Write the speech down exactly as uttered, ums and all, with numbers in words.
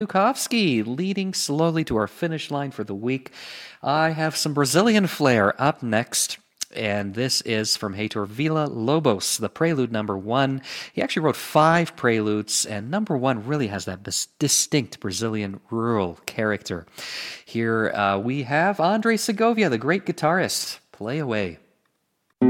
Bukowski leading slowly to our finish line for the week. I have some Brazilian flair up next. And this is from Heitor Villa-Lobos, the prelude number one. He actually wrote five preludes, and number one really has that bis- distinct Brazilian rural character. Here uh, we have Andre Segovia, the great guitarist. Play away.